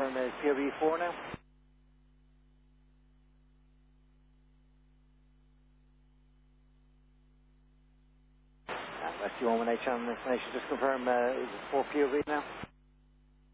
confirm POV 4 now. West 118 on this nation, just confirm is it 4 POV now?